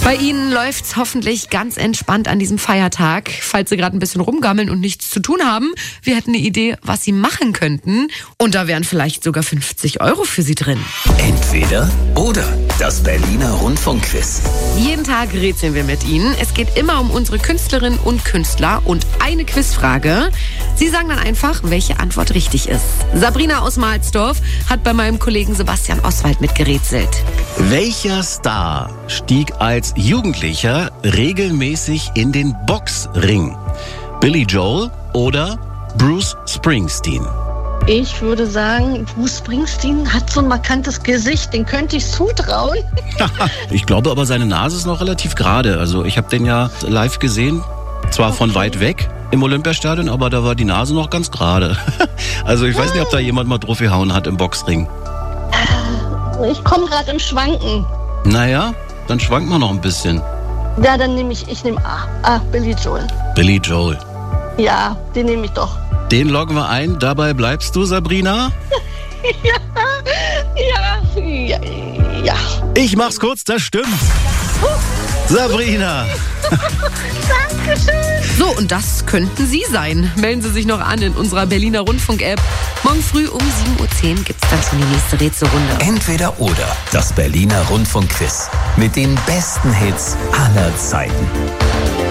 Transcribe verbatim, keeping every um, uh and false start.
Bei Ihnen läuft's hoffentlich ganz entspannt an diesem Feiertag. Falls Sie gerade ein bisschen rumgammeln und nichts zu tun haben, wir hätten eine Idee, was Sie machen könnten. Und da wären vielleicht sogar fünfzig Euro für Sie drin. Entweder oder. Das Berliner Rundfunkquiz. Jeden Tag rätseln wir mit Ihnen. Es geht immer um unsere Künstlerinnen und Künstler und eine Quizfrage. Sie sagen dann einfach, welche Antwort richtig ist. Sabrina aus Mahlsdorf hat bei meinem Kollegen Sebastian Oswald mitgerätselt. Welcher Star stieg als Jugendlicher regelmäßig in den Boxring? Billy Joel oder Bruce Springsteen? Ich würde sagen, Bruce Springsteen hat so ein markantes Gesicht, den könnte ich zutrauen. Ich glaube aber, seine Nase ist noch relativ gerade. Also ich habe den ja live gesehen, zwar von weit weg im Olympiastadion, aber da war die Nase noch ganz gerade. Also ich weiß nicht, ob da jemand mal drauf gehauen hat im Boxring. Ich komme gerade im Schwanken. Naja, dann schwankt man noch ein bisschen. Ja, dann nehme ich, ich nehme A. Ah, Billy Joel. Billy Joel. Ja, den nehme ich doch. Den loggen wir ein. Dabei bleibst du, Sabrina? Ja, ja, ja, ja. Ich mach's kurz, das stimmt. Sabrina. Dankeschön. So, und das könnten Sie sein. Melden Sie sich noch an in unserer Berliner Rundfunk-App. Morgen früh um sieben Uhr zehn gibt's dann schon die nächste Rätselrunde. Entweder oder. Das Berliner Rundfunkquiz. Mit den besten Hits aller Zeiten.